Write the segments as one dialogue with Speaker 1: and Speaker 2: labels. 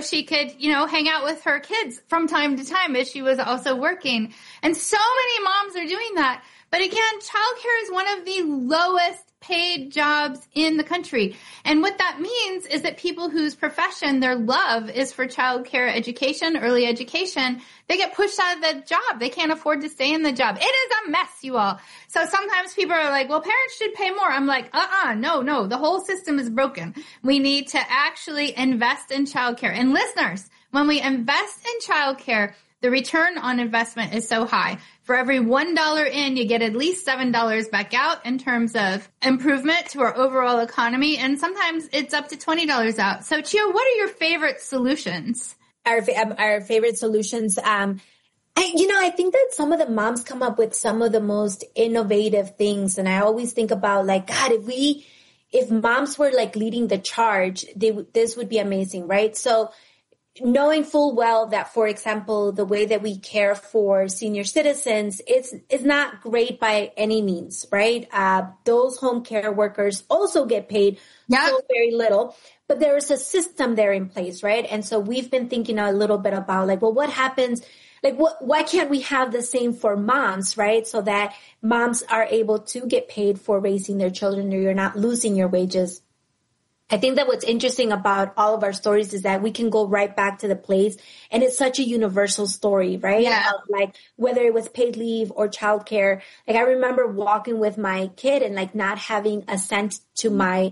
Speaker 1: she could, hang out with her kids from time to time as she was also working. And so many moms are doing that. But again, childcare is one of the lowest paid jobs in the country. And what that means is that people whose profession, their love is for childcare education, early education, they get pushed out of the job. They can't afford to stay in the job. It is a mess, you all. So sometimes people are like, well, parents should pay more. I'm like, no, the whole system is broken. We need to actually invest in childcare. And listeners, when we invest in childcare, the return on investment is so high. For every $1 in, you get at least $7 back out in terms of improvement to our overall economy. And sometimes it's up to $20 out. So, Chio, what are your favorite solutions?
Speaker 2: Our favorite solutions. I think that some of the moms come up with some of the most innovative things. And I always think about like, God, if moms were like leading the charge, this would be amazing, right? So, knowing full well that, for example, the way that we care for senior citizens is not great by any means, right? Those home care workers also get paid so very little, but there is a system there in place, right? And so we've been thinking a little bit about like, well, what happens? Like, why can't we have the same for moms, right? So that moms are able to get paid for raising their children, or you're not losing your wages. I think that what's interesting about all of our stories is that we can go right back to the place, and it's such a universal story, right?
Speaker 1: Yeah.
Speaker 2: Like whether it was paid leave or childcare. Like I remember walking with my kid and like not having a cent to my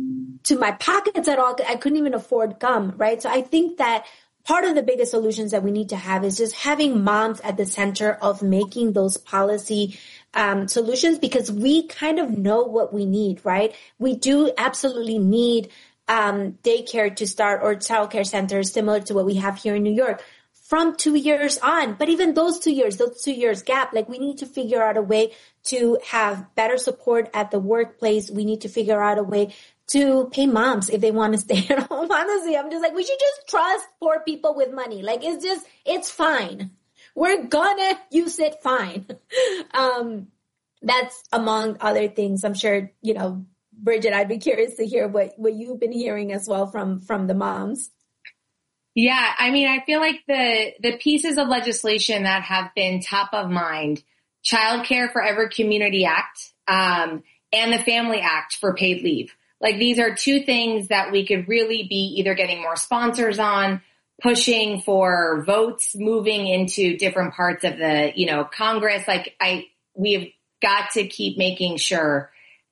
Speaker 2: pockets at all. I couldn't even afford gum, right? So I think that part of the biggest solutions that we need to have is just having moms at the center of making those policy solutions, because we kind of know what we need, right? We do absolutely need daycare to start, or childcare centers similar to what we have here in New York from 2 years on. But even those 2 years gap, like we need to figure out a way to have better support at the workplace. We need to figure out a way to pay moms if they want to stay at home. Honestly, I'm just like, we should just trust poor people with money. Like it's fine. We're gonna use it fine. That's among other things. I'm sure, Bridget, I'd be curious to hear what you've been hearing as well from the moms.
Speaker 3: Yeah. I mean, I feel like the pieces of legislation that have been top of mind, Child Care for Every Community Act, and the Family Act for paid leave. Like these are two things that we could really be either getting more sponsors on, pushing for votes, moving into different parts of the, Congress. Like we have got to keep making sure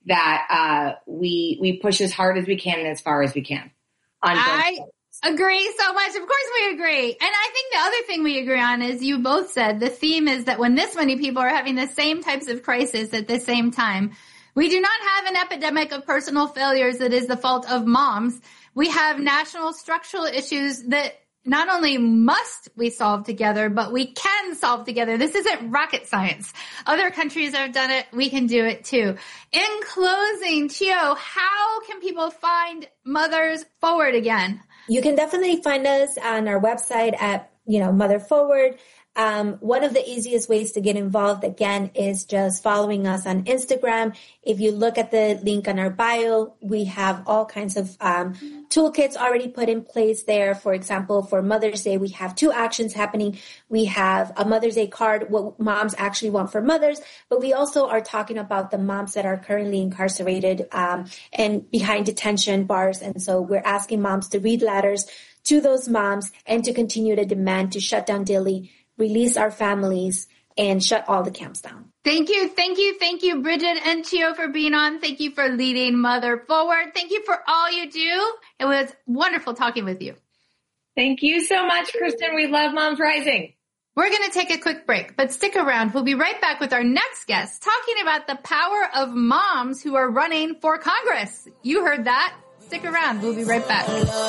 Speaker 3: that we push as hard as we can and as far as we can.
Speaker 1: I agree so much. Of course we agree. And I think the other thing we agree on is you both said the theme is that when this many people are having the same types of crisis at the same time, we do not have an epidemic of personal failures that is the fault of moms. We have national structural issues that not only must we solve together, but we can solve together. This isn't rocket science. Other countries have done it. We can do it too. In closing, Chio, how can people find Mothers Forward again?
Speaker 2: You can definitely find us on our website at, Mother Forward. One of the easiest ways to get involved, again, is just following us on Instagram. If you look at the link on our bio, we have all kinds of toolkits already put in place there. For example, for Mother's Day, we have 2 actions happening. We have a Mother's Day card, what moms actually want for mothers, but we also are talking about the moms that are currently incarcerated and behind detention bars. And so we're asking moms to read letters to those moms and to continue to demand to shut down Dilley, release our families, and shut all the camps down.
Speaker 1: Thank you, Bridget and Chio, for being on. Thank you for leading Mother Forward. Thank you for all you do. It was wonderful talking with you.
Speaker 3: Thank you so much, Kristen. We love Moms Rising.
Speaker 1: We're going to take a quick break, but stick around. We'll be right back with our next guest talking about the power of moms who are running for Congress. You heard that. Stick around. We'll be right back.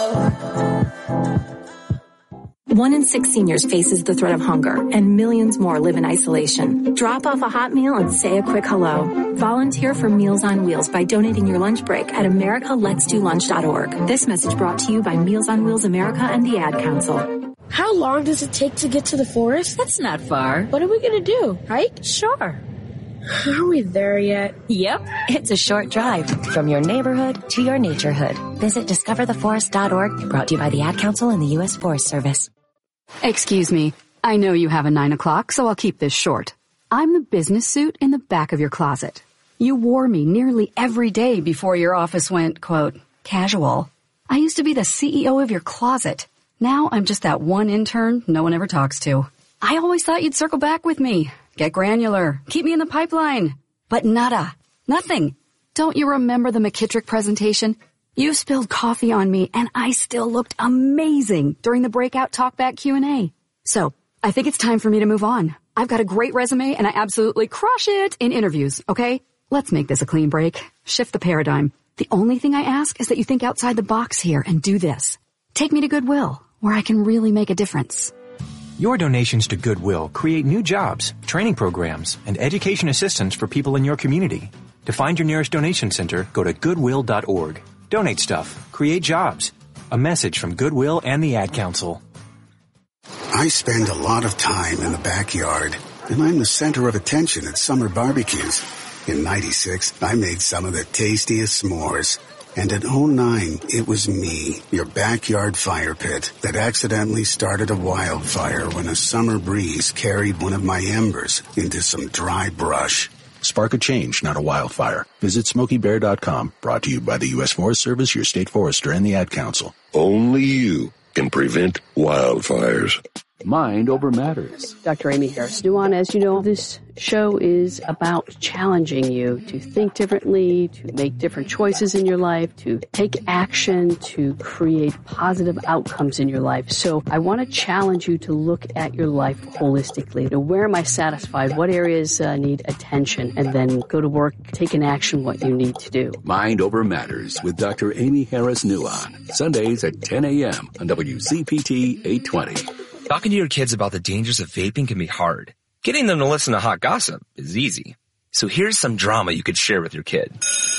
Speaker 4: 1 in 6 seniors faces the threat of hunger, and millions more live in isolation. Drop off a hot meal and say a quick hello. Volunteer for Meals on Wheels by donating your lunch break at americaletsdolunch.org. This message brought to you by Meals on Wheels America and the Ad Council.
Speaker 5: How long does it take to get to the forest?
Speaker 6: That's not far.
Speaker 5: What are we going to do? Hike?
Speaker 6: Sure.
Speaker 5: Are we there yet?
Speaker 6: Yep. It's a short drive from your neighborhood to your naturehood. Visit discovertheforest.org, brought to you by the Ad Council and the U.S. Forest Service.
Speaker 7: Excuse me. I know you have a 9 o'clock, so I'll keep this short. I'm the business suit in the back of your closet. You wore me nearly every day before your office went, quote, casual. I used to be the CEO of your closet. Now I'm just that one intern no one ever talks to. I always thought you'd circle back with me. Get granular. Keep me in the pipeline. But nada. Nothing. Don't you remember the McKittrick presentation? You spilled coffee on me, and I still looked amazing during the breakout talkback Q&A. So, I think it's time for me to move on. I've got a great resume, and I absolutely crush it in interviews, okay? Let's make this a clean break. Shift the paradigm. The only thing I ask is that you think outside the box here and do this. Take me to Goodwill, where I can really make a difference.
Speaker 8: Your donations to Goodwill create new jobs, training programs, and education assistance for people in your community. To find your nearest donation center, go to goodwill.org. Donate stuff. Create jobs. A message from Goodwill and the Ad Council.
Speaker 9: I spend a lot of time in the backyard, and I'm the center of attention at summer barbecues. In '96, I made some of the tastiest s'mores. And in '09, it was me, your backyard fire pit, that accidentally started a wildfire when a summer breeze carried one of my embers into some dry brush.
Speaker 10: Spark a change, not a wildfire. Visit SmokeyBear.com, brought to you by the U.S. Forest Service, your state forester, and the Ad Council.
Speaker 11: Only you can prevent wildfires.
Speaker 12: Mind Over Matters.
Speaker 13: Dr. Amy Harris Nuwan, as you know, this show is about challenging you to think differently, to make different choices in your life, to take action, to create positive outcomes in your life. So I want to challenge you to look at your life holistically. To where am I satisfied? What areas need attention? And then go to work, take an action what you need to do.
Speaker 12: Mind Over Matters with Dr. Amy Harris Nuwan. Sundays at 10 a.m. on WCPT 820.
Speaker 14: Talking to your kids about the dangers of vaping can be hard. Getting them to listen to hot gossip is easy. So here's some drama you could share with your kid.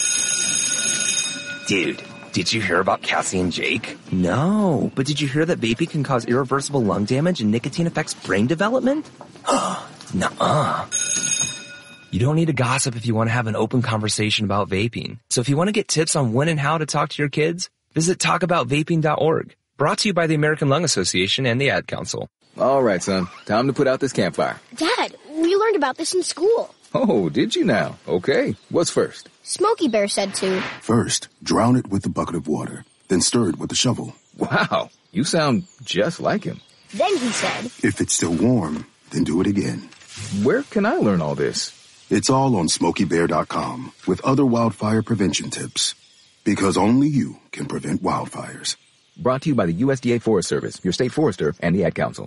Speaker 14: Dude, did you hear about Cassie and Jake? No, but did you hear that vaping can cause irreversible lung damage and nicotine affects brain development? Nuh-uh. You don't need to gossip if you want to have an open conversation about vaping. So if you want to get tips on when and how to talk to your kids, visit talkaboutvaping.org. Brought to you by the American Lung Association and the Ad Council.
Speaker 15: All right, son. Time to put out this campfire.
Speaker 16: Dad, we learned about this in school.
Speaker 15: Oh, did you now? Okay. What's first?
Speaker 16: Smokey Bear said to.
Speaker 9: First, drown it with a bucket of water, then stir it with a shovel.
Speaker 15: Wow, you sound just like him.
Speaker 16: Then he said,
Speaker 9: if it's still warm, then do it again.
Speaker 15: Where can I learn all this?
Speaker 9: It's all on SmokeyBear.com with other wildfire prevention tips. Because only you can prevent wildfires.
Speaker 15: Brought to you by the USDA Forest Service, your state forester, and the Ad Council.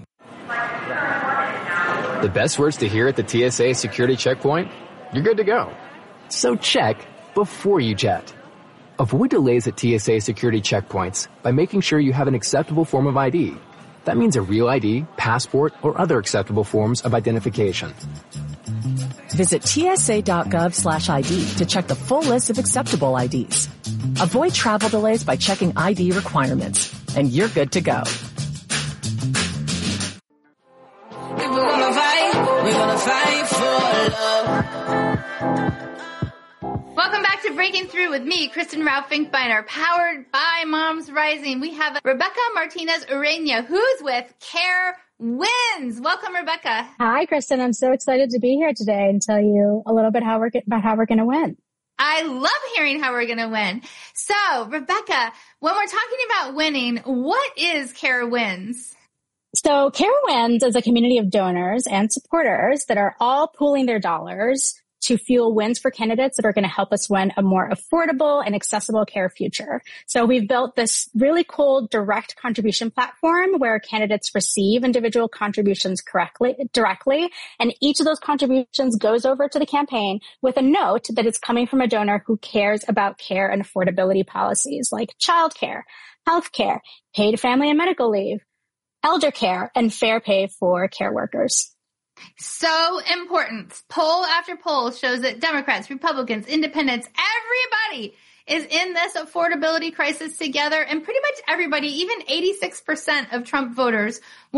Speaker 17: The best words to hear at the TSA security checkpoint? You're good to go. So check before you jet. Avoid delays at TSA security checkpoints by making sure you have an acceptable form of ID. That means a real ID, passport, or other acceptable forms of identification.
Speaker 18: Visit tsa.gov/ID to check the full list of acceptable IDs. Avoid travel delays by checking ID requirements, and you're good to go.
Speaker 1: Welcome back to Breaking Through with me, Kristen Ralph Finkbeiner, powered by Moms Rising. We have Rebecca Martinez Ureña, who's with Care Wins. Welcome, Rebecca.
Speaker 19: Hi, Kristen. I'm so excited to be here today and tell you a little bit about how we're going to win.
Speaker 1: I love hearing how we're going to win. So, Rebecca, when we're talking about winning, what is Care Wins?
Speaker 19: So, Care Wins is a community of donors and supporters that are all pooling their dollars to fuel wins for candidates that are going to help us win a more affordable and accessible care future. So we've built this really cool direct contribution platform where candidates receive individual contributions directly, and each of those contributions goes over to the campaign with a note that it's coming from a donor who cares about care and affordability policies like childcare, healthcare, paid family and medical leave, elder care, and fair pay for care workers.
Speaker 1: So important. Poll after poll shows that Democrats, Republicans, Independents, everybody is in this affordability crisis together. And pretty much everybody, even 86% of Trump voters, want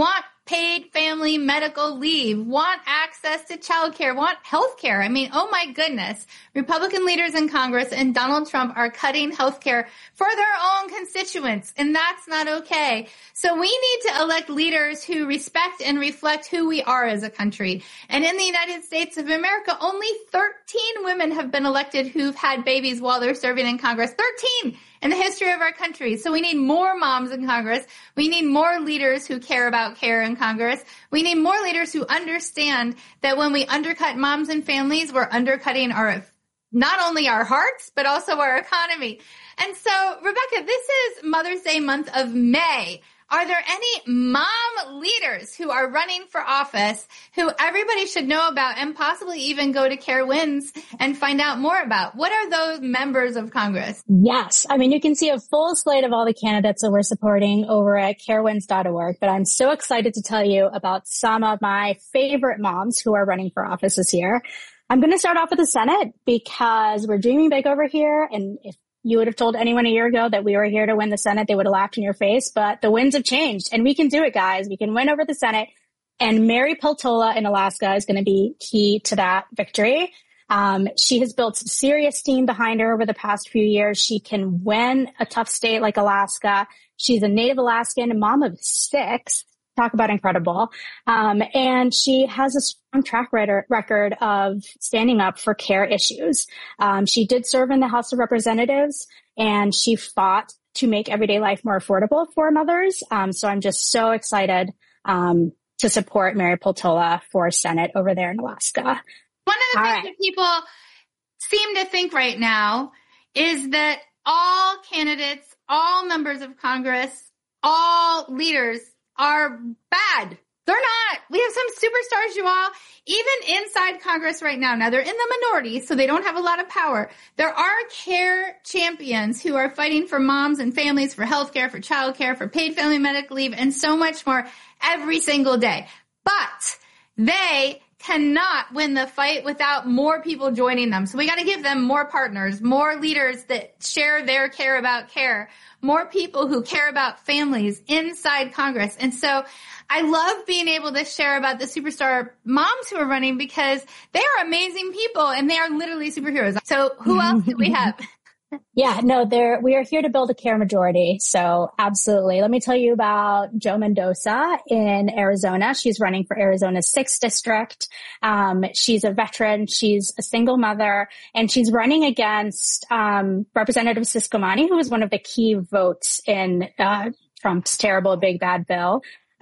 Speaker 1: paid family medical leave, want access to childcare, want health care. I mean, oh my goodness. Republican leaders in Congress and Donald Trump are cutting health care for their own constituents, and that's not okay. So we need to elect leaders who respect and reflect who we are as a country. And in the United States of America, only 13 women have been elected who've had babies while they're serving in Congress. 13 in the history of our country. So we need more moms in Congress. We need more leaders who care about care in Congress. We need more leaders who understand that when we undercut moms and families, we're undercutting not only our hearts, but also our economy. And so, Rebecca, this is Mother's Day month of May. Are there any mom leaders who are running for office who everybody should know about and possibly even go to CareWins and find out more about? What are those members of Congress?
Speaker 19: Yes. I mean, you can see a full slate of all the candidates that we're supporting over at carewins.org, but I'm so excited to tell you about some of my favorite moms who are running for office this year. I'm going to start off with the Senate because we're dreaming big over here. And if you would have told anyone a year ago that we were here to win the Senate, they would have laughed in your face, but the winds have changed and we can do it, guys. We can win over the Senate, and Mary Peltola in Alaska is going to be key to that victory. She has built some serious steam behind her over the past few years. She can win a tough state like Alaska. She's a native Alaskan, a mom of 6. Talk about incredible. And she has a strong track record of standing up for care issues. She did serve in the House of Representatives, and she fought to make everyday life more affordable for mothers. So I'm just so excited to support Mary Peltola for Senate over there in Alaska.
Speaker 1: One of the things that people seem to think right now is that all candidates, all members of Congress, all leaders are bad. They're not. We have some superstars, you all, even inside Congress right now. Now, they're in the minority, so they don't have a lot of power. There are care champions who are fighting for moms and families, for health care, for child care, for paid family medical leave, and so much more every single day. But they cannot win the fight without more people joining them. So we got to give them more partners, more leaders that share their care about care, more people who care about families inside Congress. And so I love being able to share about the superstar moms who are running because they are amazing people and they are literally superheroes. So who else do we have?
Speaker 19: Yeah, no, we are here to build a care majority. So absolutely. Let me tell you about Jo Mendoza in Arizona. She's running for Arizona's 6th district. She's a veteran. She's a single mother, and she's running against Representative Ciscomani, who was one of the key votes in Trump's terrible big bad bill.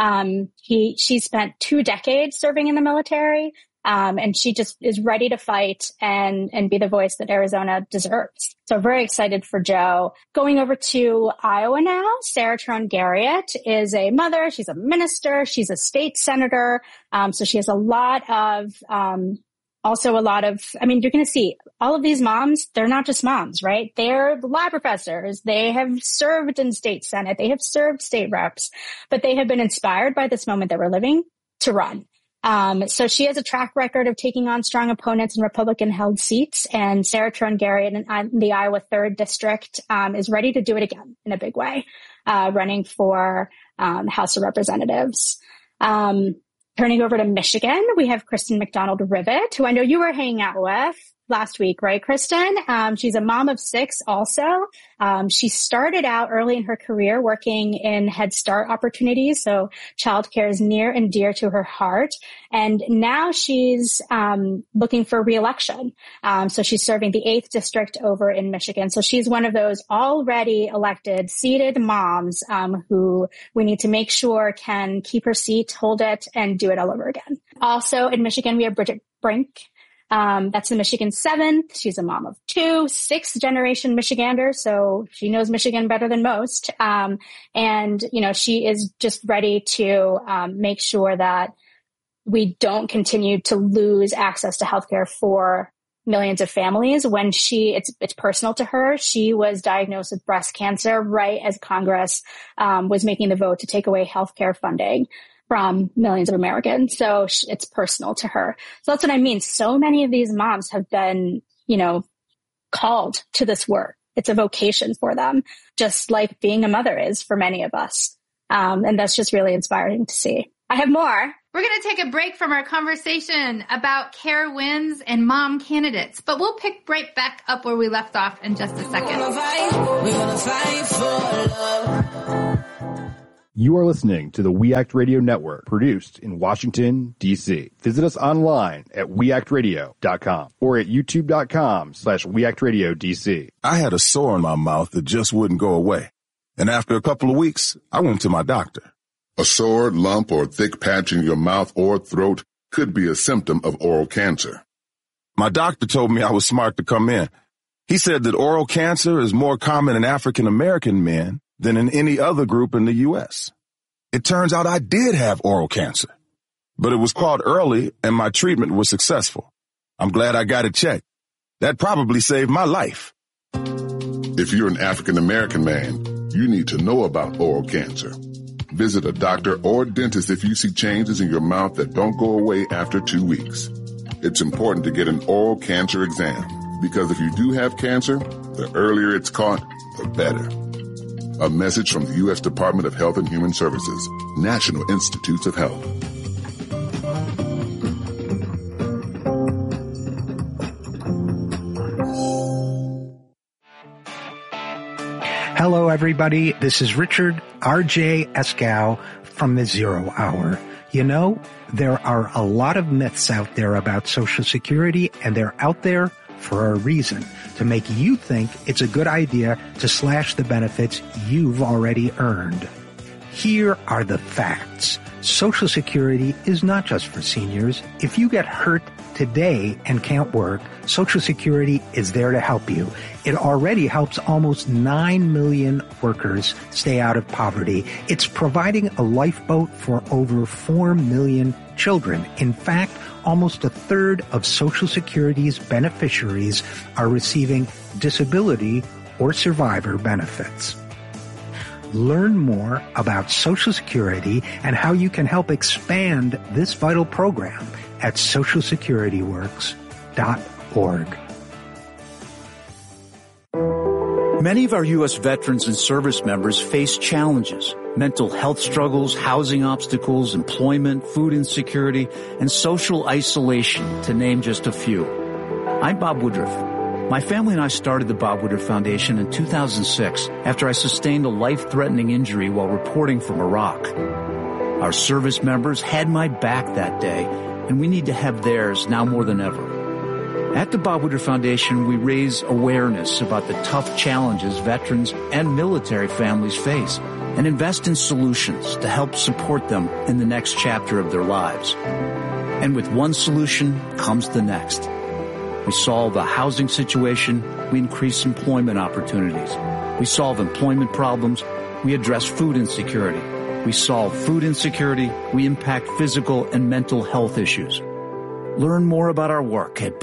Speaker 19: She spent 2 decades serving in the military. And she just is ready to fight and be the voice that Arizona deserves. So very excited for Jo. Going over to Iowa now, Sarah Trone Garriott is a mother. She's a minister. She's a state senator. So she has a lot of, I mean, you're going to see all of these moms, they're not just moms, right? They're law professors. They have served in state senate. They have served state reps, but they have been inspired by this moment that we're living to run. So she has a track record of taking on strong opponents in Republican-held seats, and Sarah Trone Garriott in the Iowa 3rd District is ready to do it again in a big way, running for the House of Representatives. Turning over to Michigan, we have Kristen McDonald-Rivet, who I know you were hanging out with last week, right, Kristen? She's a mom of 6 also. She started out early in her career working in Head Start opportunities, so childcare is near and dear to her heart. And now she's looking for re-election. So she's serving the 8th district over in Michigan. So she's one of those already elected, seated moms who we need to make sure can keep her seat, hold it, and do it all over again. Also in Michigan, we have Bridget Brink. That's the Michigan 7th. She's a mom of 2, 6th generation Michigander. So she knows Michigan better than most. And, she is just ready to, make sure that we don't continue to lose access to healthcare for millions of families. When it's personal to her. She was diagnosed with breast cancer right as Congress, was making the vote to take away healthcare funding from millions of Americans. So it's personal to her. So that's what I mean. So many of these moms have been, called to this work. It's a vocation for them, just like being a mother is for many of us. And that's just really inspiring to see. I have more.
Speaker 1: We're going to take a break from our conversation about Care Wins and mom candidates, but we'll pick right back up where we left off in just a second.
Speaker 5: We're gonna fight for love.
Speaker 20: You are listening to the We Act Radio Network, produced in Washington, D.C. Visit us online at weactradio.com or at youtube.com/weactradiodc.
Speaker 21: I had a sore in my mouth that just wouldn't go away. And after a couple of weeks, I went to my doctor.
Speaker 11: A sore, lump, or thick patch in your mouth or throat could be a symptom of oral cancer.
Speaker 21: My doctor told me I was smart to come in. He said that oral cancer is more common in African American men than in any other group in the U.S. It turns out I did have oral cancer, but it was caught early and my treatment was successful. I'm glad I got it checked. That probably saved my life.
Speaker 11: If you're an African American man, you need to know about oral cancer. Visit a doctor or dentist if you see changes in your mouth that don't go away after 2 weeks. It's important to get an oral cancer exam because if you do have cancer, the earlier it's caught, the better. A message from the U.S. Department of Health and Human Services, National Institutes of Health.
Speaker 22: Hello, everybody. This is Richard R.J. Escow from the Zero Hour. You know, there are a lot of myths out there about Social Security, and they're out there for a reason, to make you think it's a good idea to slash the benefits you've already earned. Here are the facts. Social Security is not just for seniors. If you get hurt today and can't work, Social Security is there to help you. It already helps almost 9 million workers stay out of poverty. It's providing a lifeboat for over 4 million children. In fact, almost a third of Social Security's beneficiaries are receiving disability or survivor benefits. Learn more about Social Security and how you can help expand this vital program at socialsecurityworks.org.
Speaker 23: Many of our U.S. veterans and service members face challenges: mental health struggles, housing obstacles, employment, food insecurity, and social isolation, to name just a few. I'm Bob Woodruff. My family and I started the Bob Woodruff Foundation in 2006 after I sustained a life-threatening injury while reporting from Iraq. Our service members had my back that day, and we need to have theirs now more than ever. At the Bob Woodruff Foundation, we raise awareness about the tough challenges veterans and military families face and invest in solutions to help support them in the next chapter of their lives. And with one solution comes the next. We solve a housing situation, we increase employment opportunities. We solve employment problems, we address food insecurity. We solve food insecurity, we impact physical and mental health issues. Learn more about our work at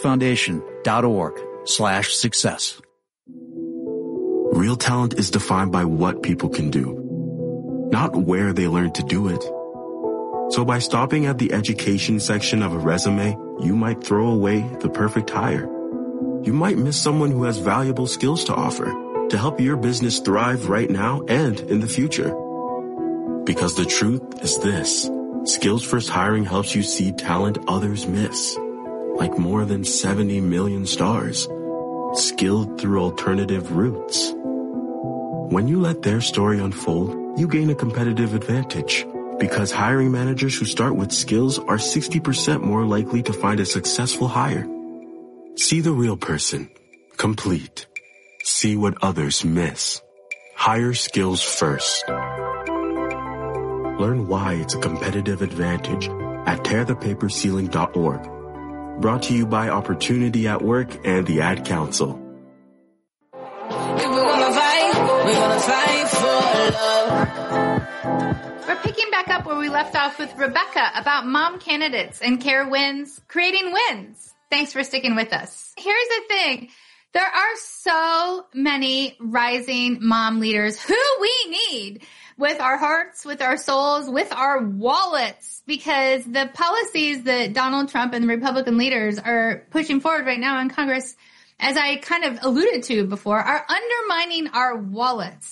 Speaker 23: bobwoodrufffoundation.org/success.
Speaker 24: Real talent is defined by what people can do, not where they learn to do it. So by stopping at the education section of a resume, you might throw away the perfect hire. You might miss someone who has valuable skills to offer to help your business thrive right now and in the future. Because the truth is this: Skills First Hiring helps you see talent others miss, like more than 70 million stars, skilled through alternative routes. When you let their story unfold, you gain a competitive advantage, because hiring managers who start with skills are 60% more likely to find a successful hire. See the real person, complete. See what others miss. Hire skills first. Learn why it's a competitive advantage at tearthepaperceiling.org. Brought to you by Opportunity at Work and the Ad Council.
Speaker 1: We're picking back up where we left off with Rebecca about mom candidates and Care Wins, creating wins. Thanks for sticking with us. Here's the thing. There are so many rising mom leaders who we need with our hearts, with our souls, with our wallets, because the policies that Donald Trump and the Republican leaders are pushing forward right now in Congress, as I kind of alluded to before, are undermining our wallets.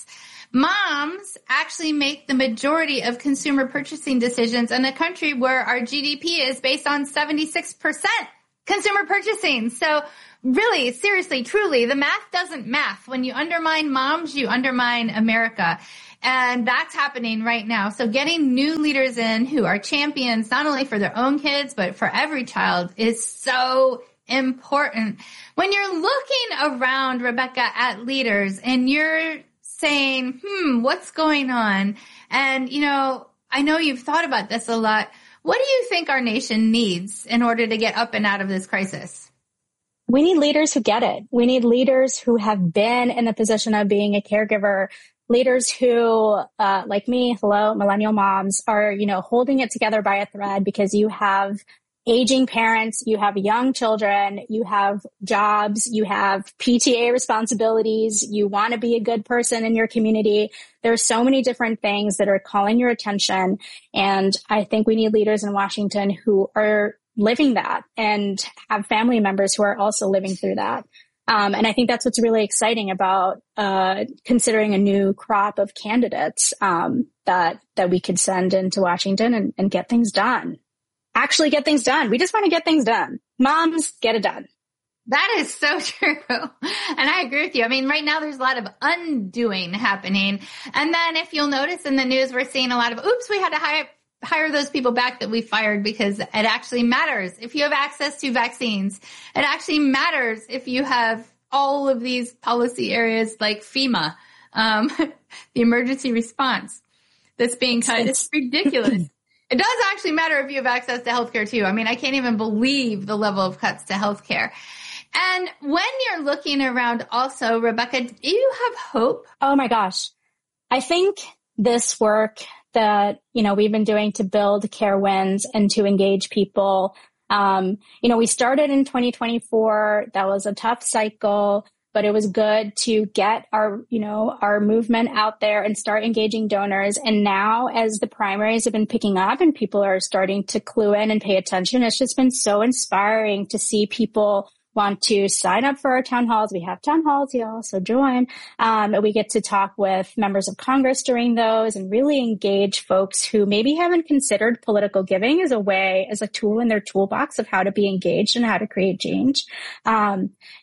Speaker 1: Moms actually make the majority of consumer purchasing decisions in a country where our GDP is based on 76% consumer purchasing. So really, seriously, truly, the math doesn't math. When you undermine moms, you undermine America. And that's happening right now. So getting new leaders in who are champions, not only for their own kids, but for every child is so important. When you're looking around, Rebecca, at leaders and you're saying, what's going on? And, you know, I know you've thought about this a lot. What do you think our nation needs in order to get up and out of this crisis?
Speaker 19: We need leaders who get it. We need leaders who have been in a position of being a caregiver, leaders who, like me, millennial moms, are, you know, holding it together by a thread because you have aging parents, you have young children, you have jobs, you have PTA responsibilities, you want to be a good person in your community. There are so many different things that are calling your attention. And I think we need leaders in Washington who are living that and have family members who are also living through that. And I think that's what's really exciting about considering a new crop of candidates that we could send into Washington and get things done. Actually get things done. We just want to get things done. Moms, get it done.
Speaker 1: That is so true. And I agree with you. I mean, right now there's a lot of undoing happening. And then if you'll notice in the news, we're seeing a lot of, we had to hire those people back that we fired because it actually matters. If you have access to vaccines, it actually matters if you have all of these policy areas like FEMA, the emergency response that's being cut. It's ridiculous. It does actually matter if you have access to healthcare too. I mean, I can't even believe the level of cuts to healthcare. And when you're looking around also, Rebecca, do you have hope?
Speaker 19: Oh my gosh. I think this work that, you know, we've been doing to build CareWinds and to engage people, we started in 2024. That was a tough cycle, but it was good to get our movement out there and start engaging donors. And now as the primaries have been picking up and people are starting to clue in and pay attention, it's just been so inspiring to see people want to sign up for our town halls. We have town halls, y'all, so join. We get to talk with members of Congress during those and really engage folks who maybe haven't considered political giving as a tool in their toolbox of how to be engaged and how to create change. I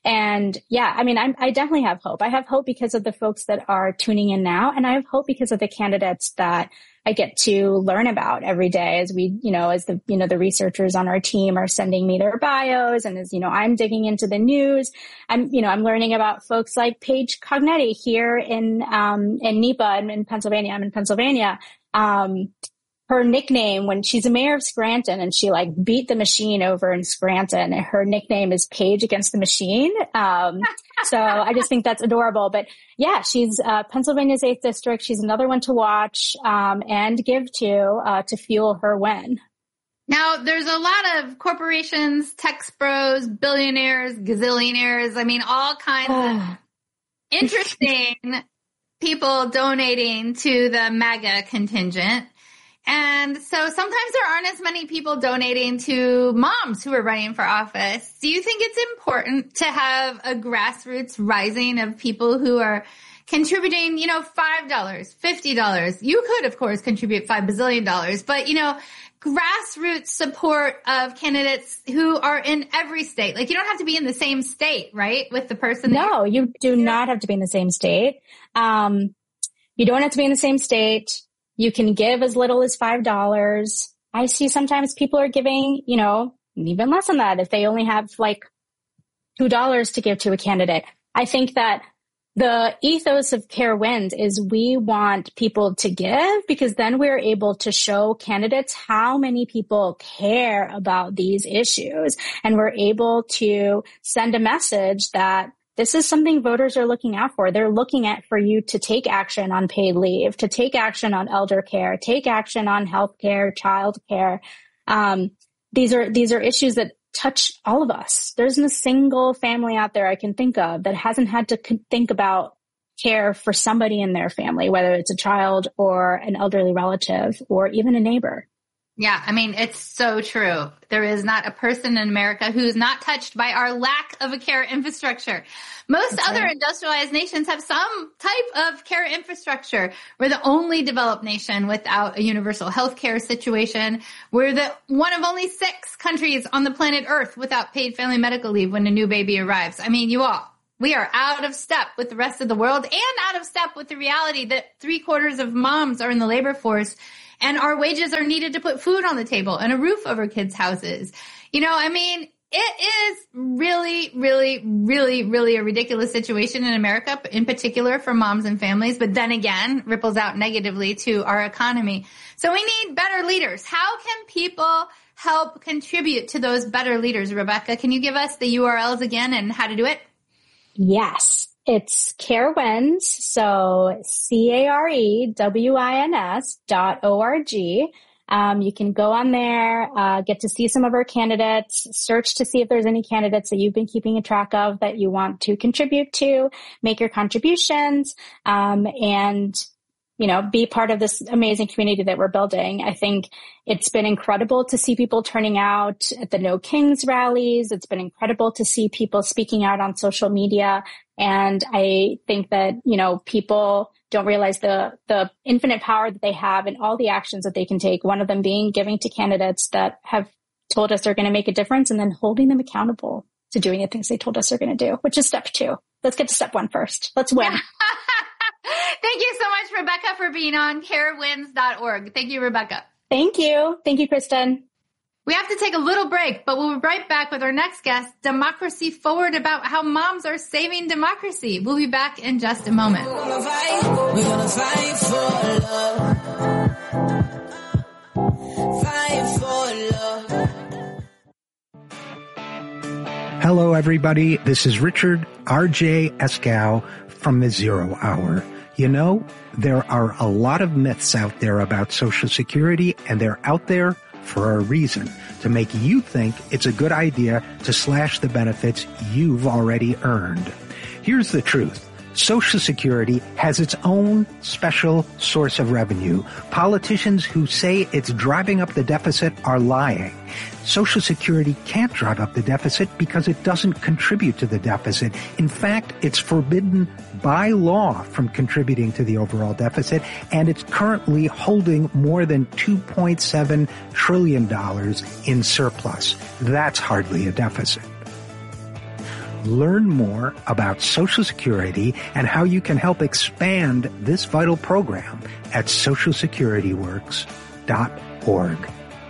Speaker 19: definitely have hope. I have hope because of the folks that are tuning in now, and I have hope because of the candidates that I get to learn about every day as the researchers on our team are sending me their bios, and as, I'm digging into the news, I'm learning about folks like Paige Cognetti here in NEPA in Pennsylvania. I'm in Pennsylvania. Her nickname, when she's a mayor of Scranton and she beat the machine over in Scranton, her nickname is Paige Against the Machine. So I just think that's adorable. But yeah, she's Pennsylvania's 8th district. She's another one to watch and give to fuel her win.
Speaker 1: Now, there's a lot of corporations, tech bros, billionaires, gazillionaires. I mean, all kinds of interesting people donating to the MAGA contingent. And so sometimes there aren't as many people donating to moms who are running for office. Do you think it's important to have a grassroots rising of people who are contributing, $5, $50? You could, of course, contribute $5 bazillion, but, grassroots support of candidates who are in every state. Like, you don't have to be in the same state, right, with the person?
Speaker 19: No, you do not have to be in the same state. You don't have to be in the same state. You can give as little as $5. I see sometimes people are giving, even less than that if they only have $2 to give to a candidate. I think that the ethos of CareWinds is we want people to give because then we're able to show candidates how many people care about these issues. And we're able to send a message that this is something voters are looking out for. They're looking at for you to take action on paid leave, to take action on elder care, take action on health care, child care. These are issues that touch all of us. There isn't a single family out there I can think of that hasn't had to think about care for somebody in their family, whether it's a child or an elderly relative or even a neighbor.
Speaker 1: Yeah, I mean, it's so true. There is not a person in America who's not touched by our lack of a care infrastructure. Most other industrialized nations have some type of care infrastructure. We're the only developed nation without a universal health care situation. We're the one of only 6 countries on the planet Earth without paid family medical leave when a new baby arrives. I mean, we are out of step with the rest of the world and out of step with the reality that 3/4 of moms are in the labor force. And our wages are needed to put food on the table and a roof over kids' houses. I mean, it is really, really, really, really a ridiculous situation in America, in particular for moms and families, but then again, ripples out negatively to our economy. So we need better leaders. How can people help contribute to those better leaders? Rebecca, can you give us the URLs again and how to do it?
Speaker 19: Yes. It's CareWins, so CareWins.org. You can go on there, get to see some of our candidates, search to see if there's any candidates that you've been keeping a track of that you want to contribute to, make your contributions, and be part of this amazing community that we're building. I think it's been incredible to see people turning out at the No Kings rallies. It's been incredible to see people speaking out on social media. And I think that, people don't realize the infinite power that they have and all the actions that they can take. One of them being giving to candidates that have told us they're going to make a difference and then holding them accountable to doing the things they told us they're going to do, which is step 2. Let's get to step 1 first. Let's win.
Speaker 1: Thank you so much, Rebecca, for being on carewins.org. Thank you, Rebecca.
Speaker 19: Thank you. Thank you, Kristen.
Speaker 1: We have to take a little break, but we'll be right back with our next guest, Democracy Forward, about how moms are saving democracy. We'll be back in just a moment.
Speaker 5: We're gonna fight for love. Fight for love.
Speaker 22: Hello, everybody. This is Richard R.J. Eskow from the Zero Hour. There are a lot of myths out there about Social Security, and they're out there for a reason, to make you think it's a good idea to slash the benefits you've already earned. Here's the truth. Social Security has its own special source of revenue. Politicians who say it's driving up the deficit are lying. Social Security can't drive up the deficit because it doesn't contribute to the deficit. In fact, it's forbidden by law from contributing to the overall deficit, and it's currently holding more than $2.7 trillion in surplus. That's hardly a deficit. Learn more about Social Security and how you can help expand this vital program at socialsecurityworks.org.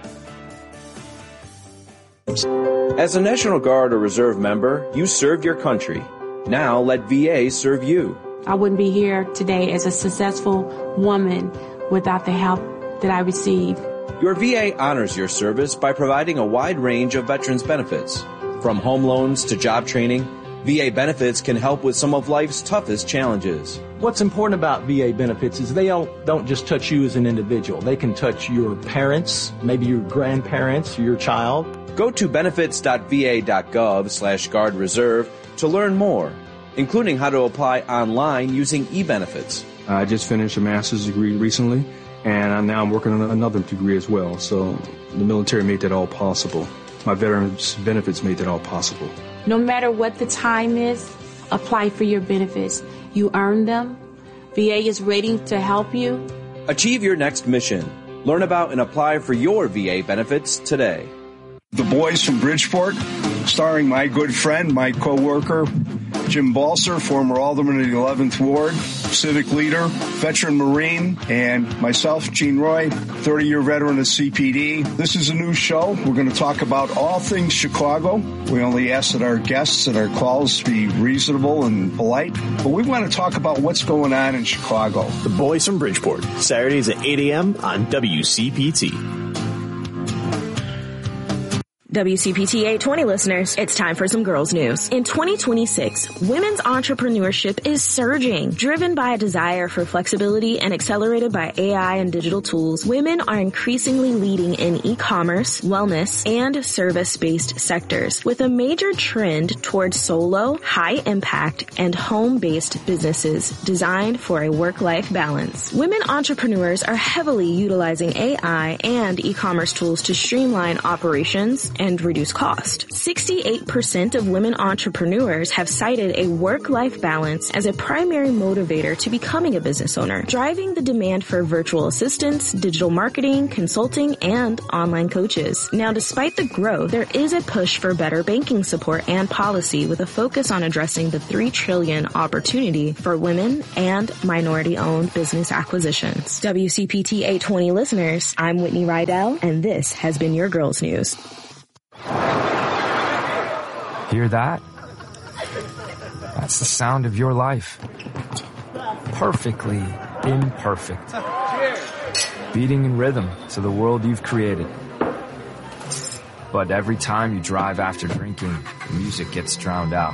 Speaker 2: As a National Guard or Reserve member, you served your country. Now let VA serve you.
Speaker 3: I wouldn't be here today as a successful woman without the help that I received.
Speaker 2: Your VA honors your service by providing a wide range of veterans benefits. From home loans to job training, VA benefits can help with some of life's toughest challenges.
Speaker 4: What's important about VA benefits is they don't just touch you as an individual. They can touch your parents, maybe your grandparents, your child.
Speaker 2: Go to benefits.va.gov/Guard Reserve to learn more, including how to apply online using e-benefits.
Speaker 6: I just finished a master's degree recently, and now I'm working on another degree as well. So the military made that all possible. My veterans benefits made that all possible.
Speaker 3: No matter what the time is, apply for your benefits. You earn them. VA is waiting to help you.
Speaker 2: Achieve your next mission. Learn about and apply for your VA benefits today.
Speaker 25: The Boys from Bridgeport, starring my good friend, my co-worker, Jim Balser, former alderman of the 11th Ward, civic leader, veteran Marine, and myself, Gene Roy, 30-year veteran of CPD. This is a new show. We're going to talk about all things Chicago. We only ask that our guests and our calls be reasonable and polite, but we want to talk about what's going on in Chicago.
Speaker 26: The Boys from Bridgeport, Saturdays at 8 a.m. on WCPT.
Speaker 7: WCPT 820 listeners, it's time for some girls news. In 2026, women's entrepreneurship is surging. Driven by a desire for flexibility and accelerated by AI and digital tools, women are increasingly leading in e-commerce, wellness, and service-based sectors, with a major trend towards solo, high-impact, and home-based businesses designed for a work-life balance. Women entrepreneurs are heavily utilizing AI and e-commerce tools to streamline operations and reduce cost. 68% of women entrepreneurs have cited a work-life balance as a primary motivator to becoming a business owner, driving the demand for virtual assistants, digital marketing, consulting, and online coaches. Now, despite the growth, there is a push for better banking support and policy with a focus on addressing the $3 trillion opportunity for women and minority-owned business acquisitions. WCPT 820 listeners, I'm Whitney Rydell, and this has been your Girls News.
Speaker 8: Hear that? That's the sound of your life. Perfectly imperfect. Beating in rhythm to the world you've created. But every time you drive after drinking, the music gets drowned out.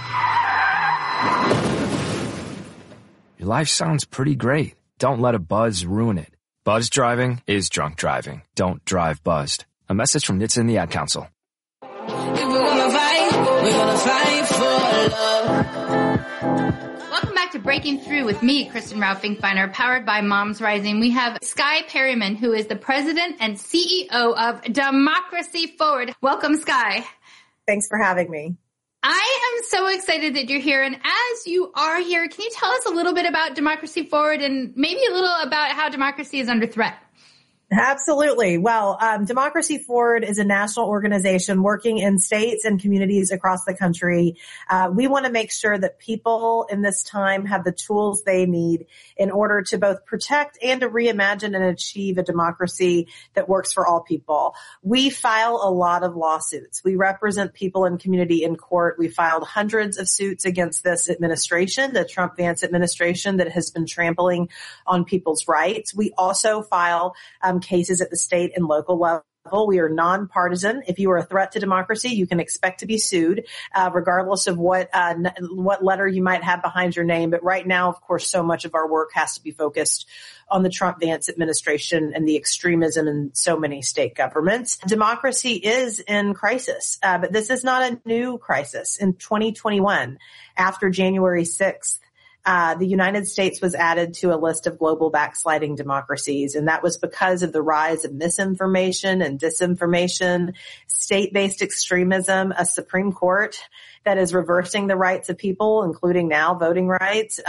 Speaker 8: Your life sounds pretty great. Don't let a buzz ruin it. Buzz driving is drunk driving. Don't drive buzzed. A message from NHTSA and the Ad Council.
Speaker 5: We're gonna fight for love.
Speaker 1: Welcome back to Breaking Through with me, Kristen Rao Finkbeiner, powered by Moms Rising. We have Skye Perryman, who is the president and CEO of Democracy Forward. Welcome, Skye.
Speaker 10: Thanks for having me.
Speaker 1: I am so excited that you're here. And as you are here, can you tell us a little bit about Democracy Forward and maybe a little about how democracy is under threat?
Speaker 10: Absolutely. Well, Democracy Forward is a national organization working in states and communities across the country. We want to make sure that people in this time have the tools they need in order to both protect and to reimagine and achieve a democracy that works for all people. We file a lot of lawsuits. We represent people and community in court. We filed hundreds of suits against this administration, the Trump-Vance administration that has been trampling on people's rights. We also file cases at the state and local level. We are nonpartisan. If you are a threat to democracy, you can expect to be sued, regardless of what letter you might have behind your name. But right now, of course, so much of our work has to be focused on the Trump-Vance administration and the extremism in so many state governments. Democracy is in crisis, but this is not a new crisis. In 2021, after January 6th, the United States was added to a list of global backsliding democracies, and that was because of the rise of misinformation and disinformation, state-based extremism, a Supreme Court that is reversing the rights of people, including now voting rights,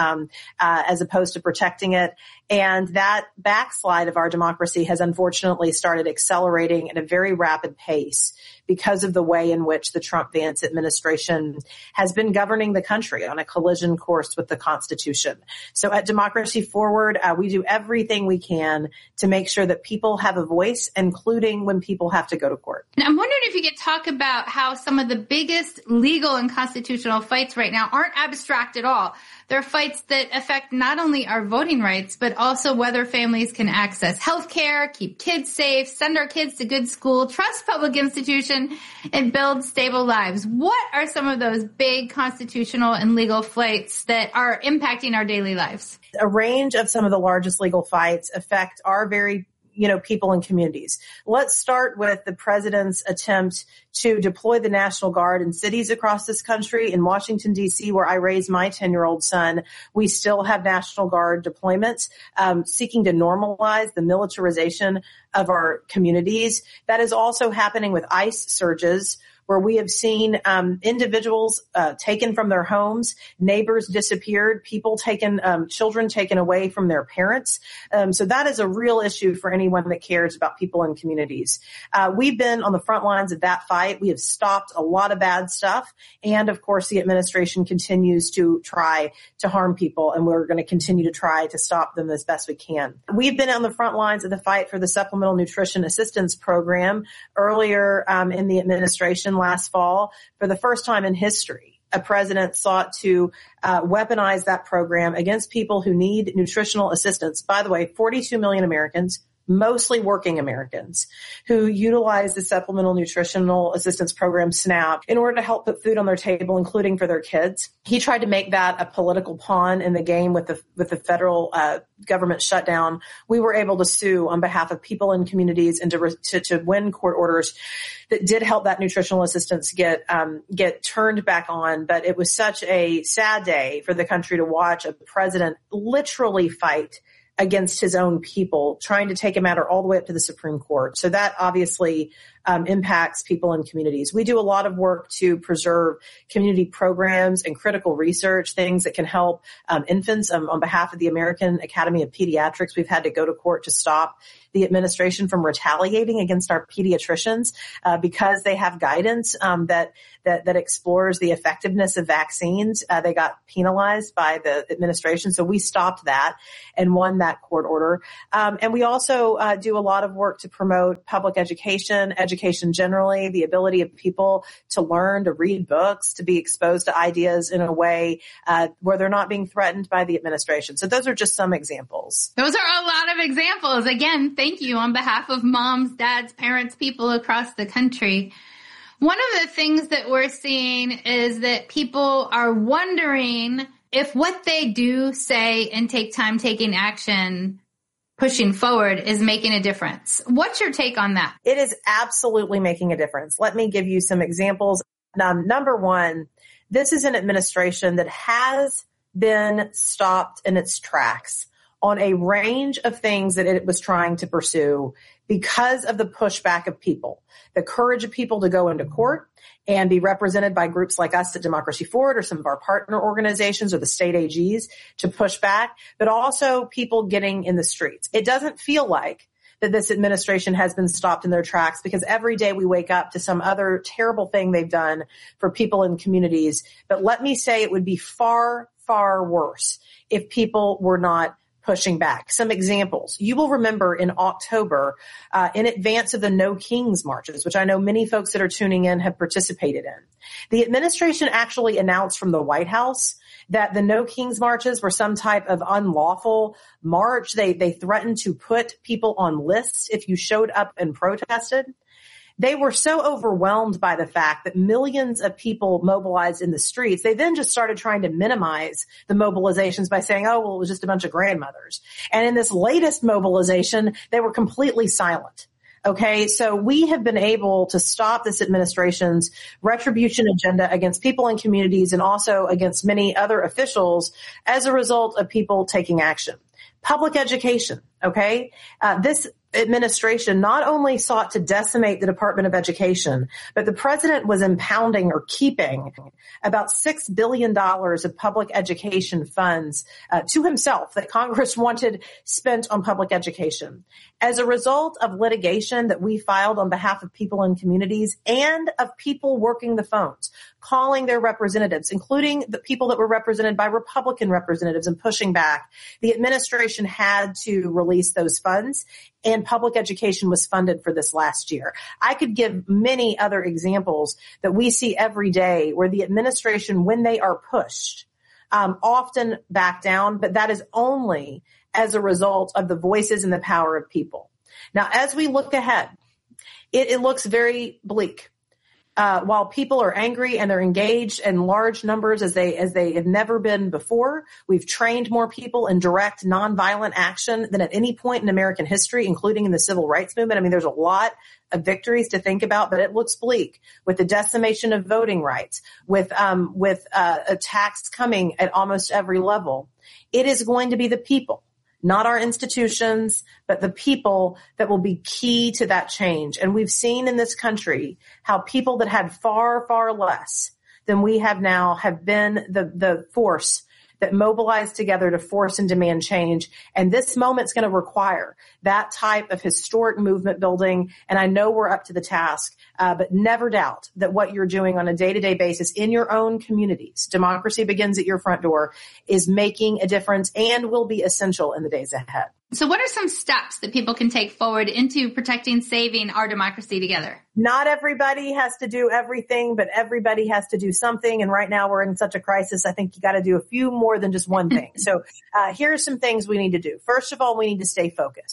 Speaker 10: as opposed to protecting it. And that backslide of our democracy has unfortunately started accelerating at a very rapid pace because of the way in which the Trump-Vance administration has been governing the country on a collision course with the Constitution. So at Democracy Forward, we do everything we can to make sure that people have a voice, including when people have to go to court.
Speaker 1: Now, I'm wondering if you could talk about how some of the biggest legal and constitutional fights right now aren't abstract at all. They're fights that affect not only our voting rights, but also whether families can access health care, keep kids safe, send our kids to good school, trust public institutions, and build stable lives. What are some of those big constitutional and legal fights that are impacting our daily lives?
Speaker 10: A range of some of the largest legal fights affect our very people and communities. Let's start with the president's attempt to deploy the National Guard in cities across this country. In Washington, D.C., where I raised my 10-year-old son, we still have National Guard deployments seeking to normalize the militarization of our communities. That is also happening with ICE surges, where we have seen individuals taken from their homes, neighbors disappeared, people taken, children taken away from their parents. So that is a real issue for anyone that cares about people and communities. We've been on the front lines of that fight. We have stopped a lot of bad stuff. And of course, the administration continues to try to harm people, and we're going to continue to try to stop them as best we can. We've been on the front lines of the fight for the Supplemental Nutrition Assistance Program earlier in the administration last fall. For the first time in history, a president sought to weaponize that program against people who need nutritional assistance. By the way, 42 million Americans mostly working Americans, who utilize the Supplemental Nutritional Assistance Program, SNAP, in order to help put food on their table, including for their kids. He tried to make that a political pawn in the game with the federal government shutdown. We were able to sue on behalf of people in communities and to win court orders that did help that nutritional assistance get turned back on. But it was such a sad day for the country to watch a president literally fight against his own people, trying to take a matter all the way up to the Supreme Court. So that obviously impacts people in communities. We do a lot of work to preserve community programs and critical research, things that can help infants. On behalf of the American Academy of Pediatrics, we've had to go to court to stop the administration from retaliating against our pediatricians because they have guidance that explores the effectiveness of vaccines. They got penalized by the administration, so we stopped that and won that court order. And we also do a lot of work to promote public education generally, the ability of people to learn, to read books, to be exposed to ideas in a way where they're not being threatened by the administration. So those are just some examples.
Speaker 1: Those are a lot of examples. Again, thank you on behalf of moms, dads, parents, people across the country. One of the things that we're seeing is that people are wondering if what they do, say, and take time taking action, pushing forward, is making a difference. What's your take on that?
Speaker 10: It is absolutely making a difference. Let me give you some examples. Number one, this is an administration that has been stopped in its tracks on a range of things that it was trying to pursue because of the pushback of people, the courage of people to go into court and be represented by groups like us at Democracy Forward or some of our partner organizations or the state AGs to push back, but also people getting in the streets. It doesn't feel like that this administration has been stopped in their tracks because every day we wake up to some other terrible thing they've done for people in communities. But let me say it would be far, far worse if people were not pushing back. Some examples. You will remember in October, in advance of the No Kings marches, which I know many folks that are tuning in have participated in, the administration actually announced from the White House that the No Kings marches were some type of unlawful march. They threatened to put people on lists if you showed up and protested. They were so overwhelmed by the fact that millions of people mobilized in the streets. They then just started trying to minimize the mobilizations by saying, oh, well, it was just a bunch of grandmothers. And in this latest mobilization, they were completely silent. Okay, so we have been able to stop this administration's retribution agenda against people in communities and also against many other officials as a result of people taking action. Public education, okay? This administration not only sought to decimate the Department of Education, but the president was impounding or keeping about $6 billion of public education funds to himself that Congress wanted spent on public education. As a result of litigation that we filed on behalf of people in communities and of people working the phones, calling their representatives, including the people that were represented by Republican representatives and pushing back, the administration had to release those funds, and public education was funded for this last year. I could give many other examples that we see every day where the administration, when they are pushed, often back down, but that is only as a result of the voices and the power of people. Now, as we look ahead, it looks very bleak. While people are angry and they're engaged in large numbers as they have never been before, we've trained more people in direct nonviolent action than at any point in American history, including in the civil rights movement. I mean, there's a lot of victories to think about, but it looks bleak with the decimation of voting rights, with attacks coming at almost every level. It is going to be the people, not our institutions, but the people that will be key to that change. And we've seen in this country how people that had far, far less than we have now have been the force that mobilized together to force and demand change. And this moment's going to require that type of historic movement building. And I know we're up to the task, but never doubt that what you're doing on a day-to-day basis in your own communities, democracy begins at your front door, is making a difference and will be essential in the days ahead.
Speaker 1: So what are some steps that people can take forward into protecting, saving our democracy together?
Speaker 10: Not everybody has to do everything, but everybody has to do something. And right now we're in such a crisis. I think you got to do a few more than just one thing. So here are some things we need to do. First of all, we need to stay focused.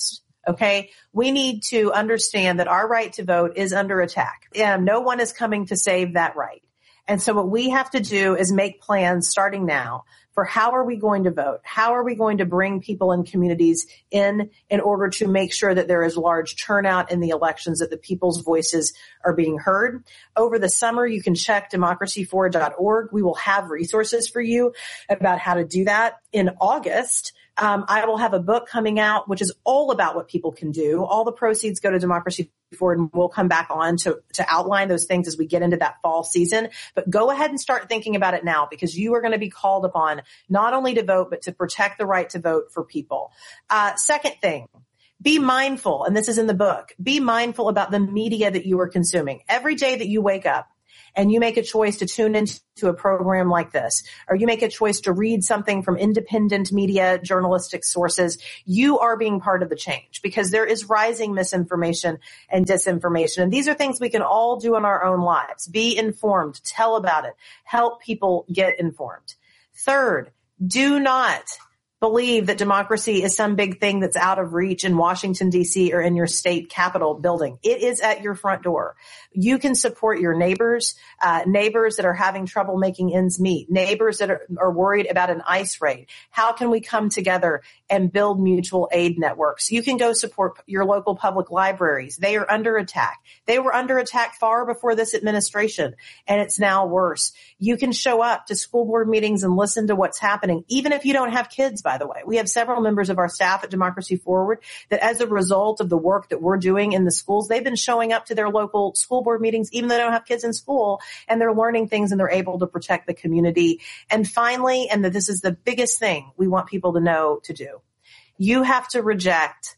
Speaker 10: Okay. We need to understand that our right to vote is under attack. No one is coming to save that right. And so what we have to do is make plans starting now for how are we going to vote? How are we going to bring people in communities in order to make sure that there is large turnout in the elections, that the people's voices are being heard? Over the summer, you can check democracyforward.org. We will have resources for you about how to do that. In August, I will have a book coming out, which is all about what people can do. All the proceeds go to Democracy Forward, and we'll come back on to outline those things as we get into that fall season. But go ahead and start thinking about it now, because you are going to be called upon not only to vote, but to protect the right to vote for people. Second thing, be mindful, and this is in the book, be mindful about the media that you are consuming. Every day that you wake up and you make a choice to tune into a program like this, or you make a choice to read something from independent media, journalistic sources, you are being part of the change, because there is rising misinformation and disinformation. And these are things we can all do in our own lives. Be informed, tell about it, help people get informed. Third, do not believe that democracy is some big thing that's out of reach in Washington, D.C. or in your state capitol building. It is at your front door. You can support your neighbors, neighbors that are having trouble making ends meet, neighbors that are worried about an ICE raid. How can we come together and build mutual aid networks? You can go support your local public libraries. They are under attack. They were under attack far before this administration, and it's now worse. You can show up to school board meetings and listen to what's happening, even if you don't have kids, by the way. We have several members of our staff at Democracy Forward that, as a result of the work that we're doing in the schools, they've been showing up to their local school board meetings, even though they don't have kids in school, and they're learning things and they're able to protect the community. And finally, and this is the biggest thing we want people to know to do, you have to reject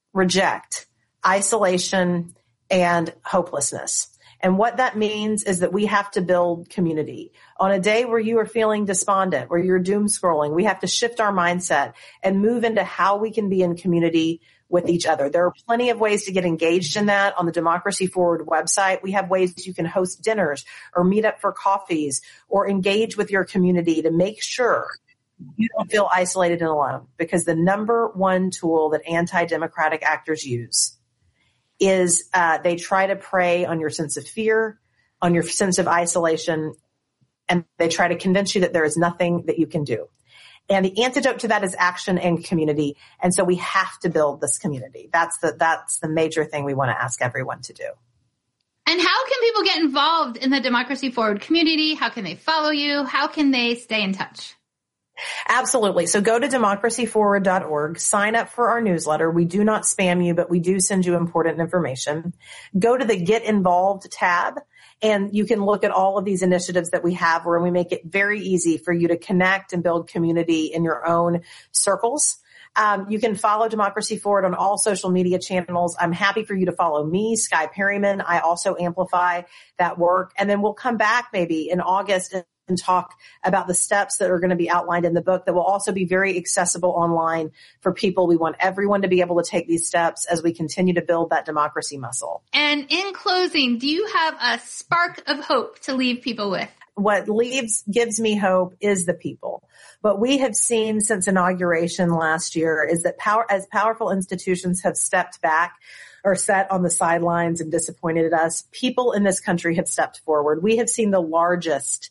Speaker 10: isolation and hopelessness. And what that means is that we have to build community. On a day where you are feeling despondent, where you're doom scrolling, we have to shift our mindset and move into how we can be in community with each other. There are plenty of ways to get engaged in that on the Democracy Forward website. We have ways you can host dinners or meet up for coffees or engage with your community to make sure you don't feel isolated and alone. Because the number one tool that anti-democratic actors use is they try to prey on your sense of fear, on your sense of isolation, and they try to convince you that there is nothing that you can do. And the antidote to that is action and community. And so we have to build this community. That's the major thing we want to ask everyone to do.
Speaker 1: And how can people get involved in the Democracy Forward community? How can they follow you? How can they stay in touch?
Speaker 10: Absolutely. So go to democracyforward.org, sign up for our newsletter. We do not spam you, but we do send you important information. Go to the Get Involved tab, and you can look at all of these initiatives that we have where we make it very easy for you to connect and build community in your own circles. You can follow Democracy Forward on all social media channels. I'm happy for you to follow me, Sky Perryman. I also amplify that work. And then we'll come back maybe in August and talk about the steps that are going to be outlined in the book that will also be very accessible online for people. We want everyone to be able to take these steps as we continue to build that democracy muscle.
Speaker 1: And in closing, do you have a spark of hope to leave people with?
Speaker 10: What gives me hope is the people. What we have seen since inauguration last year is that as powerful institutions have stepped back or sat on the sidelines and disappointed us, people in this country have stepped forward. We have seen the largest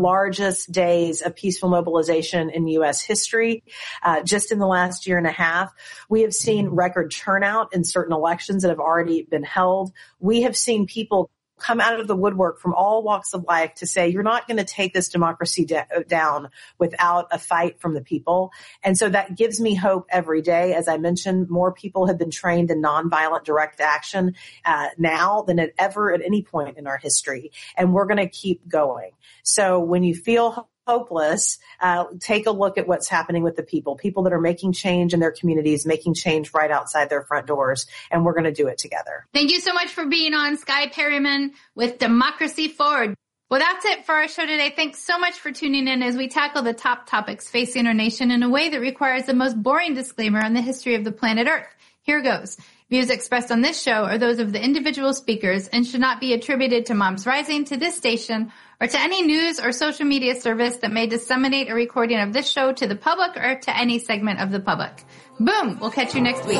Speaker 10: days of peaceful mobilization in U.S. history, just in the last year and a half. We have seen record turnout in certain elections that have already been held. We have seen people come out of the woodwork from all walks of life to say, you're not going to take this democracy down without a fight from the people. And so that gives me hope every day. As I mentioned, more people have been trained in nonviolent direct action now than at any point in our history. And we're going to keep going. So when you feel hopeless, take a look at what's happening with the people that are making change in their communities, making change right outside their front doors, and we're going to do it together.
Speaker 1: Thank you so much for being on, Sky Perryman with Democracy Forward. Well, that's it for our show today. Thanks so much for tuning in as we tackle the top topics facing our nation in a way that requires the most boring disclaimer on the history of the planet Earth. Here goes. Views expressed on this show are those of the individual speakers and should not be attributed to Moms Rising, to this station, or to any news or social media service that may disseminate a recording of this show to the public or to any segment of the public. Boom! We'll catch you next week.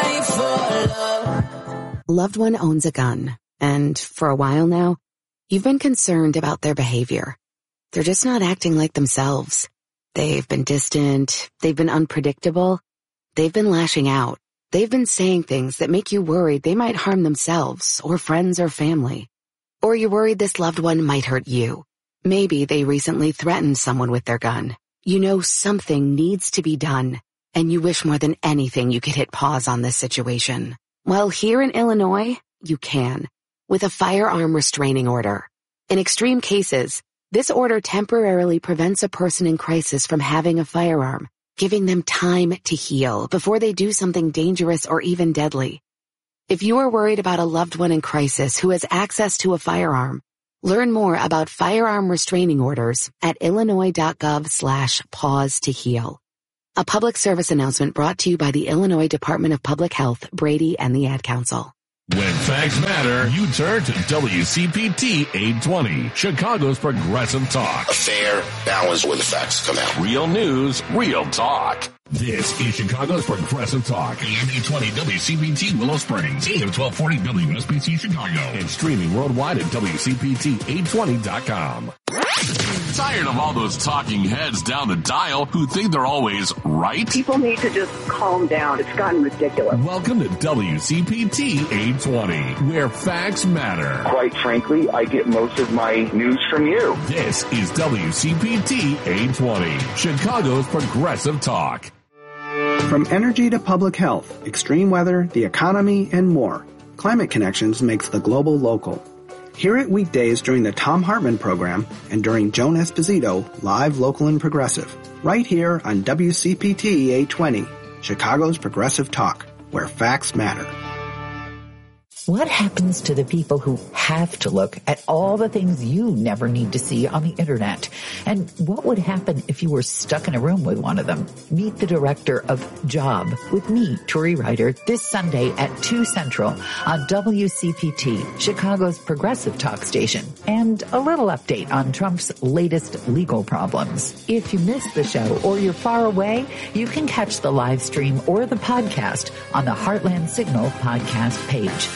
Speaker 9: Loved one owns a gun, and for a while now, you've been concerned about their behavior. They're just not acting like themselves. They've been distant, they've been unpredictable, they've been lashing out. They've been saying things that make you worried they might harm themselves or friends or family. Or you're worried this loved one might hurt you. Maybe they recently threatened someone with their gun. You know something needs to be done, and you wish more than anything you could hit pause on this situation. Well, here in Illinois, you can, with a firearm restraining order. In extreme cases, this order temporarily prevents a person in crisis from having a firearm, giving them time to heal before they do something dangerous or even deadly. If you are worried about a loved one in crisis who has access to a firearm, learn more about firearm restraining orders at illinois.gov/pause to heal. A public service announcement brought to you by the Illinois Department of Public Health, Brady, and the Ad Council.
Speaker 12: When facts matter, you turn to WCPT 820, Chicago's Progressive Talk.
Speaker 13: A fair balance where the facts come out.
Speaker 12: Real news, real talk. This is Chicago's Progressive Talk. AM 820 WCPT Willow Springs, AM 1240 WSBC Chicago, and streaming worldwide at WCPT820.com. Tired of all those talking heads down the dial who think they're always right?
Speaker 14: People need to just calm down. It's gotten ridiculous.
Speaker 12: Welcome to WCPT 820, where facts matter.
Speaker 13: Quite frankly, I get most of my news from you.
Speaker 12: This is WCPT 820, Chicago's Progressive Talk.
Speaker 16: From energy to public health, extreme weather, the economy, and more, Climate Connections makes the global local. Hear it weekdays during the Thom Hartmann program and during Joan Esposito, live, local, and progressive. Right here on WCPT 820, Chicago's Progressive Talk, where facts matter.
Speaker 26: What happens to the people who have to look at all the things you never need to see on the internet? And what would happen if you were stuck in a room with one of them? Meet the director of Job with me, Turi Ryder, this Sunday at 2 Central on WCPT, Chicago's Progressive Talk station. And a little update on Trump's latest legal problems. If you missed the show or you're far away, you can catch the live stream or the podcast on the Heartland Signal podcast page.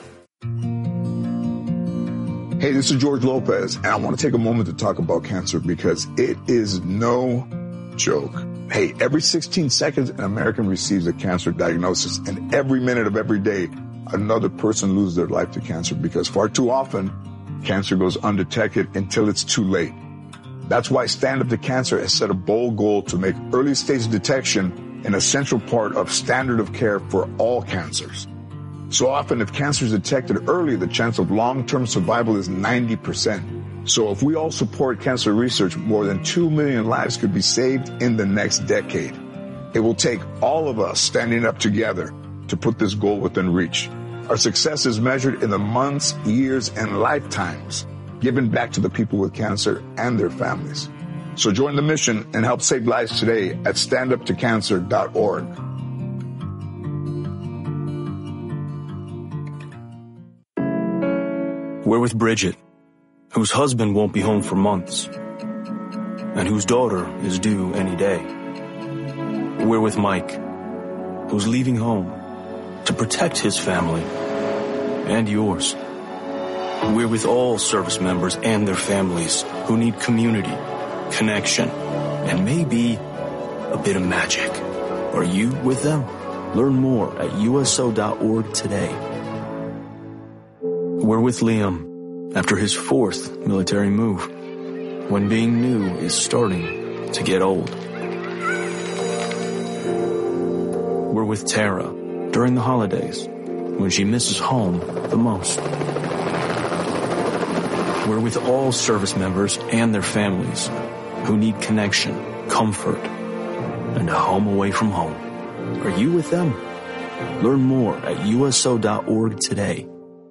Speaker 27: Hey, this is George Lopez, and I want to take a moment to talk about cancer because it is no joke. Hey, every 16 seconds, an American receives a cancer diagnosis, and every minute of every day, another person loses their life to cancer because far too often, cancer goes undetected until it's too late. That's why Stand Up to Cancer has set a bold goal to make early stage detection an essential part of standard of care for all cancers. So often, if cancer is detected early, the chance of long-term survival is 90%. So if we all support cancer research, more than 2 million lives could be saved in the next decade. It will take all of us standing up together to put this goal within reach. Our success is measured in the months, years, and lifetimes given back to the people with cancer and their families. So join the mission and help save lives today at standuptocancer.org.
Speaker 6: We're with Bridget, whose husband won't be home for months, and whose daughter is due any day. We're with Mike, who's leaving home to protect his family and yours. We're with all service members and their families who need community, connection, and maybe a bit of magic. Are you with them? Learn more at USO.org today. We're with Liam after his 4th military move, when being new is starting to get old. We're with Tara during the holidays, when she misses home the most. We're with all service members and their families who need connection, comfort, and a home away from home. Are you with them? Learn more at USO.org today.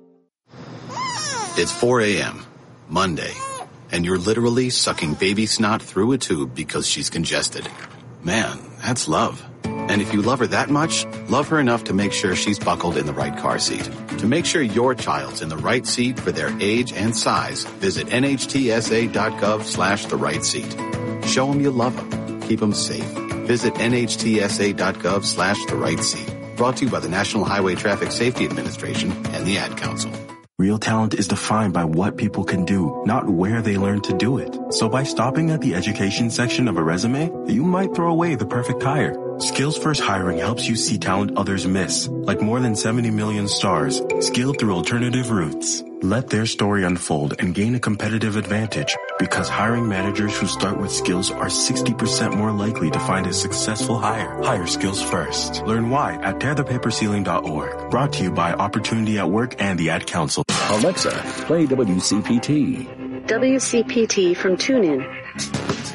Speaker 28: It's 4 a.m., Monday, and you're literally sucking baby snot through a tube because she's congested. Man, that's love. And if you love her that much, love her enough to make sure she's buckled in the right car seat. To make sure your child's in the right seat for their age and size, visit nhtsa.gov/the right seat. Show them you love them. Keep them safe. Visit nhtsa.gov/the right seat. Brought to you by the National Highway Traffic Safety Administration and the Ad Council.
Speaker 11: Real talent is defined by what people can do, not where they learn to do it. So by stopping at the education section of a resume, you might throw away the perfect hire. Skills First Hiring helps you see talent others miss, like more than 70 million stars, skilled through alternative routes. Let their story unfold and gain a competitive advantage, because hiring managers who start with skills are 60% more likely to find a successful hire. Hire Skills First. Learn why at tearthepaperceiling.org. Brought to you by Opportunity at Work and the Ad Council.
Speaker 12: Alexa, play WCPT.
Speaker 15: WCPT from TuneIn.